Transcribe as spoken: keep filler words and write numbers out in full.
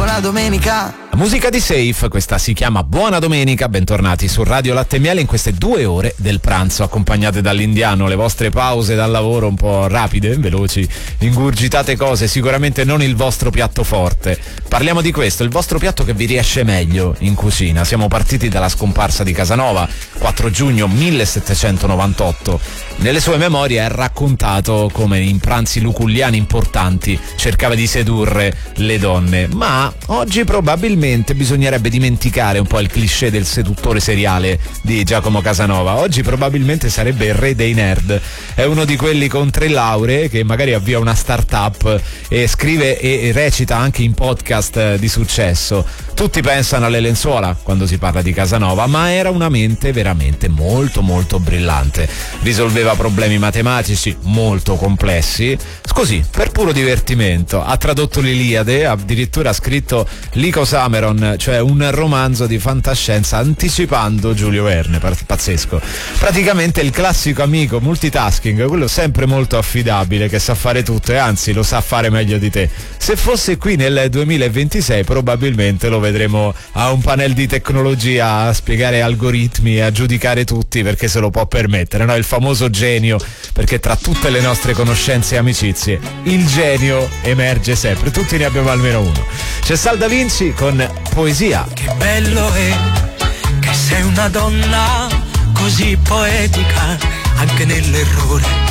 buona domenica. La musica di Safe, questa si chiama Buona Domenica. Bentornati su Radio Latte e Miele in queste due ore del pranzo, accompagnate dall'indiano. Le vostre pause dal lavoro un po' rapide, veloci, ingurgitate cose, sicuramente non il vostro piatto forte. Parliamo di questo, il vostro piatto che vi riesce meglio in cucina. Siamo partiti dalla scomparsa di Casanova, quattro giugno millesettecentonovantotto. Nelle sue memorie è raccontato come in pranzi luculliani importanti cercava di sedurre le donne, ma oggi probabilmente bisognerebbe dimenticare un po' il cliché del seduttore seriale di Giacomo Casanova. Oggi probabilmente sarebbe il re dei nerd, è uno di quelli con tre lauree che magari avvia una startup e scrive e recita anche in podcast di successo. Tutti pensano alle lenzuola quando si parla di Casanova, ma era una mente veramente molto molto brillante. Risolveva problemi matematici molto complessi, così, per puro divertimento. Ha tradotto l'Iliade, addirittura ha scritto l'Icosameron, cioè un romanzo di fantascienza anticipando Giulio Verne, pazzesco. Praticamente il classico amico multitasking, quello sempre molto affidabile, che sa fare tutto e anzi lo sa fare meglio di te. Se fosse qui nel duemilaventisei probabilmente lo vedremo a un panel di tecnologia a spiegare algoritmi e a giudicare tutti perché se lo può permettere, no? Il famoso genio, perché tra tutte le nostre conoscenze e amicizie il genio emerge sempre, tutti ne abbiamo almeno uno. C'è Sal Da Vinci con Poesia. Che bello è che sei una donna così poetica anche nell'errore.